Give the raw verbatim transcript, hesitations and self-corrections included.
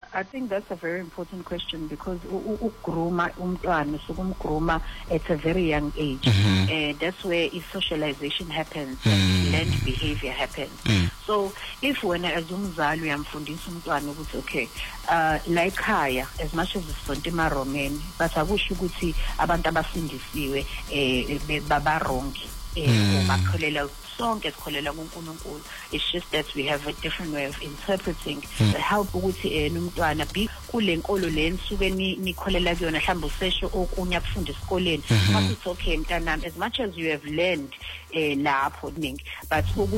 I think that's a very important question because ugruma umntwana sukumgruma at a very young age. Mm-hmm. Uh, that's where his socialization happens, Mm. and learned behavior happens. Mm. So if when as umzali uyamfundisa umntwana ukuthi okay, uh, la ekhaya as much as isonto emaromeni, but akusho ukuthi abantu abasindisiwe eh baba wrong eh bakholela sonke sikholela kuNkulunkulu. It's just that we have a different way of interpreting Mm. the help ukuthi eh nomntwana bi kule nkolo le nsuke nikholela kuyona mhlawumbe usesho okunye akufunda esikoleni. Mhm. But it's okay mntanami, as much as you have learned eh lapho ningi, but